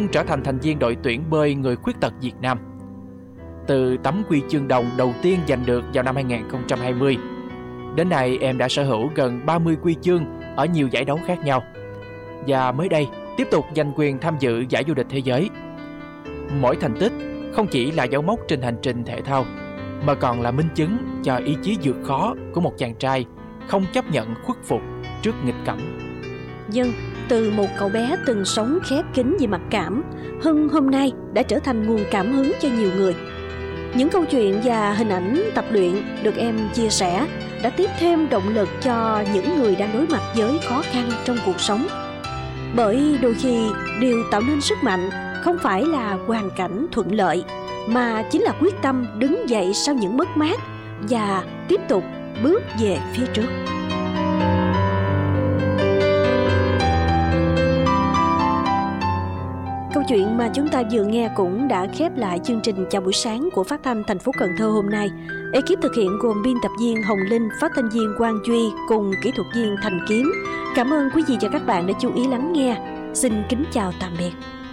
trở thành thành viên đội tuyển bơi người khuyết tật Việt Nam. Từ tấm huy chương đồng đầu tiên giành được vào năm 2020, đến nay em đã sở hữu gần 30 huy chương ở nhiều giải đấu khác nhau. Và mới đây, tiếp tục giành quyền tham dự giải vô địch thế giới. Mỗi thành tích không chỉ là dấu mốc trên hành trình thể thao, mà còn là minh chứng cho ý chí vượt khó của một chàng trai không chấp nhận khuất phục trước nghịch cảnh. Dân, từ một cậu bé từng sống khép kín vì mặc cảm, Hưng hôm nay đã trở thành nguồn cảm hứng cho nhiều người. Những câu chuyện và hình ảnh tập luyện được em chia sẻ đã tiếp thêm động lực cho những người đang đối mặt với khó khăn trong cuộc sống. Bởi đôi khi điều tạo nên sức mạnh không phải là hoàn cảnh thuận lợi, mà chính là quyết tâm đứng dậy sau những mất mát và tiếp tục bước về phía trước. Câu chuyện mà chúng ta vừa nghe cũng đã khép lại chương trình Chào buổi sáng của Phát thanh thành phố Cần Thơ hôm nay. Ekip thực hiện gồm biên tập viên Hồng Linh, phát thanh viên Quang Duy cùng kỹ thuật viên Thành Kiếm. Cảm ơn quý vị và các bạn đã chú ý lắng nghe. Xin kính chào tạm biệt.